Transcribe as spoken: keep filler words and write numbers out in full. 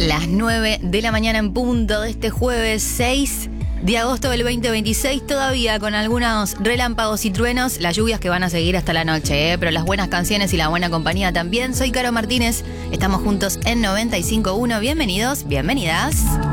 Las nueve de la mañana en punto de este jueves seis de agosto del veinte veintiséis, todavía con algunos relámpagos y truenos, las lluvias que van a seguir hasta la noche, ¿eh? Pero las buenas canciones y la buena compañía también. Soy Caro Martínez, estamos juntos en noventa y cinco punto uno. Bienvenidos, bienvenidas.